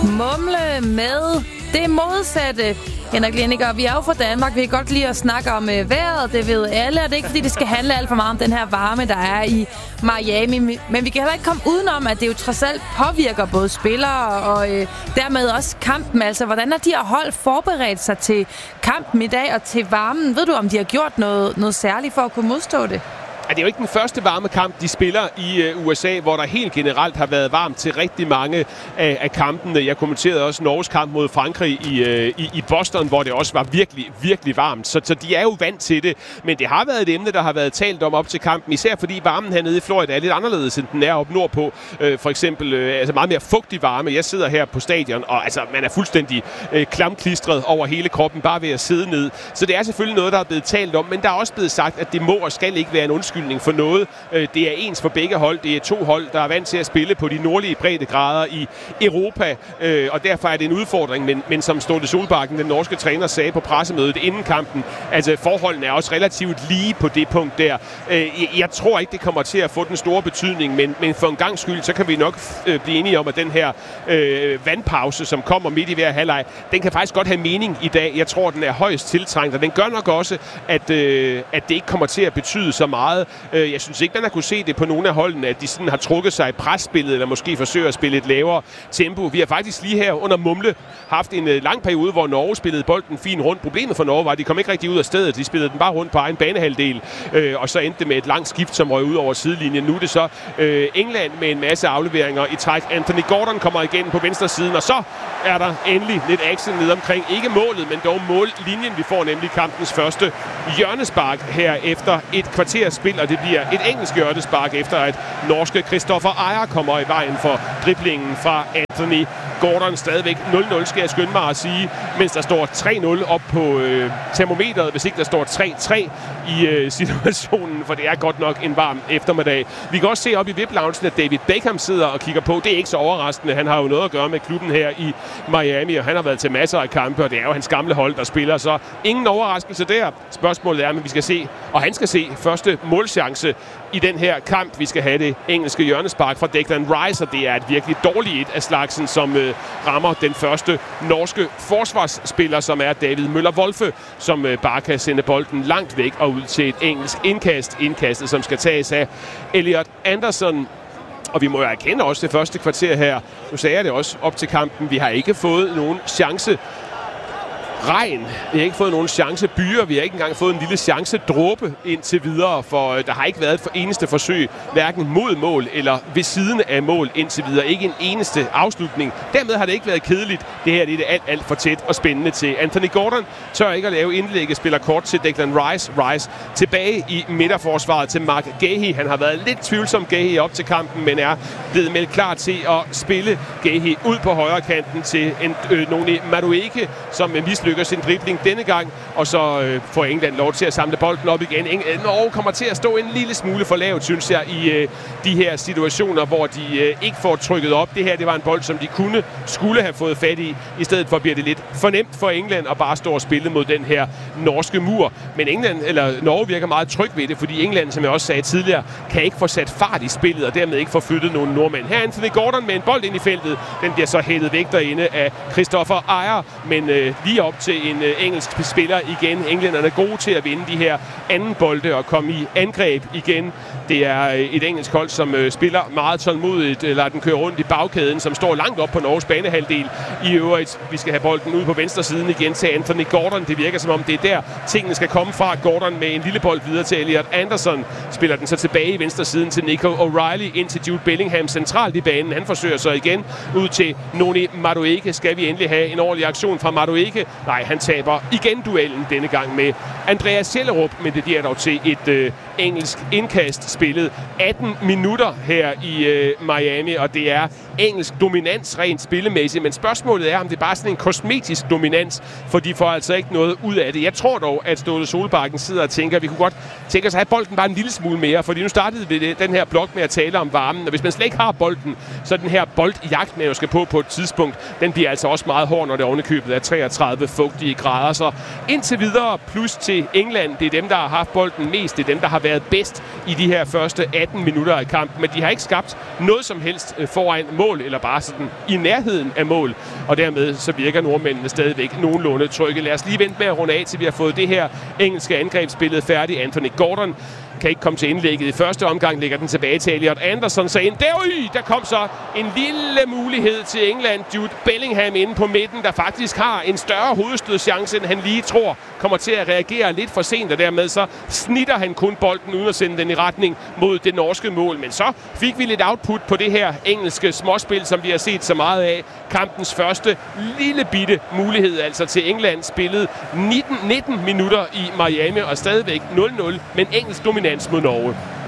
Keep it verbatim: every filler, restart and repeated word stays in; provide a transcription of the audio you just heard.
Mumle med det modsatte. Henrik Liniger, vi er jo fra Danmark. Vi kan godt lide at snakke om øh, vejret. Det ved alle, og det er ikke, fordi det skal handle alt for meget om den her varme, der er i Miami. Men vi kan heller ikke komme udenom, at det jo trods alt påvirker både spillere og øh, dermed også kampen. Altså, hvordan har de her hold forberedt sig til kampen i dag og til varmen? Ved du, om de har gjort noget, noget særligt for at kunne modstå det? Det er jo ikke den første varme kamp, de spiller i uh, U S A, hvor der helt generelt har været varmt til rigtig mange af, af kampene. Jeg kommenterede også Norges kamp mod Frankrig i, uh, i, i Boston, hvor det også var virkelig, virkelig varmt. Så, så de er jo vant til det. Men det har været et emne, der har været talt om op til kampen, især fordi varmen hernede i Florida er lidt anderledes, end den er op nordpå. Uh, for eksempel uh, altså meget mere fugtig varme. Jeg sidder her på stadion, og altså, man er fuldstændig uh, klamklistret over hele kroppen, bare ved at sidde ned. Så det er selvfølgelig noget, der er blevet talt om, men der er også blevet sagt, at det må og skal ikke være en undskyldning for noget. Det er ens for begge hold. Det er to hold, der er vant til at spille på de nordlige breddegrader i Europa, og derfor er det en udfordring. Men, men som Ståle Solbakken, den norske træner, sagde på pressemødet inden kampen, altså forholdene er også relativt lige på det punkt der. Jeg tror ikke, det kommer til at få den store betydning, men, men for en gang skyld, så kan vi nok blive enige om, at den her øh, vandpause, som kommer midt i hver halvleg, den kan faktisk godt have mening i dag. Jeg tror, den er højst tiltrængt, og den gør nok også, at, øh, at det ikke kommer til at betyde så meget. Jeg synes ikke, man har kunne se det på nogle af holdene, at de sådan har trukket sig i presspillet, eller måske forsøger at spille et lavere tempo. Vi har faktisk lige her under Mumle haft en lang periode, hvor Norge spillede bolden fint rundt. Problemet for Norge var, at de kom ikke rigtig ud af stedet. De spillede den bare rundt på egen banehalvdel, og så endte det med et langt skift, som røg ud over sidelinjen. Nu er det så England med en masse afleveringer i træk. Anthony Gordon kommer igen på venstre siden, og så er der endelig lidt action ned omkring. Ikke målet, men dog mållinjen. Vi får nemlig kampens første hjørnespark her efter et kvarters spil, og det bliver et engelsk hjørnespark efter at norske Christopher Ajer kommer i vejen for driblingen fra Anthony Gordon. Stadigvæk nul nul, skal jeg skynde mig at sige, mens der står tre nul op på øh, termometeret, hvis ikke der står tre tre i øh, situationen, for det er godt nok en varm eftermiddag. Vi kan også se op i V I P-loungen, at David Beckham sidder og kigger på. Det er ikke så overraskende. Han har jo noget at gøre med klubben her i Miami, og han har været til masser af kampe, og det er jo hans gamle hold, der spiller, så ingen overraskelse der. Spørgsmålet er, om vi skal se, og han skal se første målchance i den her kamp. Vi skal have det engelske hjørnespark fra Declan Rice, og det er et virkelig dårligt et af slagsen, som øh, rammer den første norske forsvarsspiller, som er David Møller Wolfe, som øh, bare kan sende bolden langt væk og ud til et engelsk indkast. Indkastet, som skal tages af Elliot Anderson. Og vi må jo erkende også det første kvarter her. Nu sagde jeg det også op til kampen. Vi har ikke fået nogen chance. Regn. Vi har ikke fået nogen chance byer. Vi har ikke engang fået en lille chance dråbe indtil videre, for der har ikke været et eneste forsøg, hverken mod mål eller ved siden af mål indtil videre. Ikke en eneste afslutning. Dermed har det ikke været kedeligt. Det her det er det alt, alt for tæt og spændende til. Anthony Gordon tør ikke at lave indlægget, spiller kort til Declan Rice. Rice tilbage i midterforsvaret til Mark Gehi. Han har været lidt tvivlsom, Gehi, op til kampen, men er blevet meldt klar til at spille Gehi ud på højre kanten til en øh, Noni Madueke, som mislykkes sin dribling denne gang, og så øh, får England lov til at samle bolden op igen. Eng- Norge kommer til at stå en lille smule for lavt, synes jeg, i øh, de her situationer, hvor de øh, ikke får trykket op. Det her, det var en bold, som de kunne, skulle have fået fat i. I stedet for bliver det lidt fornemt for England at bare stå og spille mod den her norske mur. Men England, eller Norge virker meget tryg ved det, fordi England, som jeg også sagde tidligere, kan ikke få sat fart i spillet, og dermed ikke få flyttet nogle nordmænd. Her er Anthony Gordon med en bold ind i feltet. Den bliver så hættet væk derinde af Christopher Ajer, men øh, lige op til en øh, engelsk spiller igen. Englænderne er gode til at vinde de her anden bolde og komme i angreb igen. Det er øh, et engelsk hold, som øh, spiller meget tålmodigt, eller den kører rundt i bagkæden, som står langt op på Norges banehalvdel. I øvrigt, vi skal have bolden ud på venstre siden igen til Anthony Gordon. Det virker som om, det er der, tingene skal komme fra. Gordon med en lille bold videre til Elliot Anderson. Spiller den så tilbage i venstre siden til Nico O'Reilly, ind til Jude Bellingham centralt i banen. Han forsøger så igen ud til Noni Madueke. Skal vi endelig have en ordentlig aktion fra Madueke? Nej, han taber igen duellen denne gang med Andreas Schellerup, men det bliver dog til et øh, engelsk indkast spillet atten minutter her i øh, Miami, og det er engelsk dominans rent spillemæssigt, men spørgsmålet er, om det er bare sådan en kosmetisk dominans, for de får altså ikke noget ud af det. Jeg tror dog, at Ståle Solbakken sidder og tænker, at vi kunne godt tænke os at have bolden bare en lille smule mere, fordi nu startede vi det, den her blok med at tale om varmen, og hvis man slet ikke har bolden, så den her boldjagt, man jo skal på på et tidspunkt, den bliver altså også meget hård, når det ovenikøbet er treogtredive fugtige grader, så indtil videre plus til til England. Det er dem, der har haft bolden mest. Det er dem, der har været bedst i de her første atten minutter af kampen. Men de har ikke skabt noget som helst foran mål, eller bare sådan i nærheden af mål. Og dermed så virker nordmændene stadigvæk nogenlunde trygge. Lad os lige vente med at runde af, til vi har fået det her engelske angrebsbillede færdigt. Anthony Gordon kan ikke komme til indlægget i første omgang, lægger den tilbage til Elliot Anderson, så ind. Der, øj, der kom så en lille mulighed til England. Jude Bellingham inde på midten, der faktisk har en større hovedstødschance, end han lige tror, kommer til at reagere lidt for sent, og dermed så snitter han kun bolden uden at sende den i retning mod det norske mål. Men så fik vi lidt output på det her engelske småspil, som vi har set så meget af. Kampens første lille bitte mulighed altså til England, spillet nitten, nitten minutter i Miami, og stadigvæk nul nul, men engelsk dominans mod Norge.